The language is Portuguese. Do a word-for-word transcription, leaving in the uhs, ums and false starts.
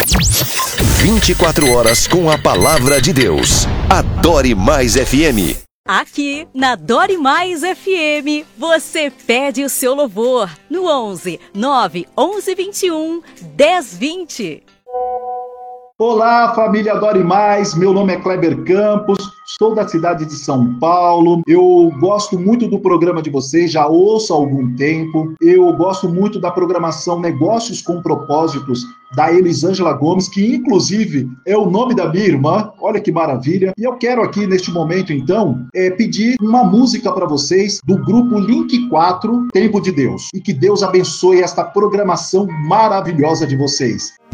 vinte e quatro horas com a palavra de Deus. Adore Mais F M. Aqui na Adore Mais F M, você pede o seu louvor no onze, nove onze vinte e um, dez vinte. Olá, família Adore Mais, meu nome é Kleber Campos, sou da cidade de São Paulo, eu gosto muito do programa de vocês, já ouço há algum tempo, eu gosto muito da programação Negócios com Propósitos, da Elisângela Gomes, que inclusive é o nome da minha irmã, olha que maravilha, e eu quero aqui neste momento então, é, pedir uma música para vocês do grupo Link quatro, Tempo de Deus, e que Deus abençoe esta programação maravilhosa de vocês.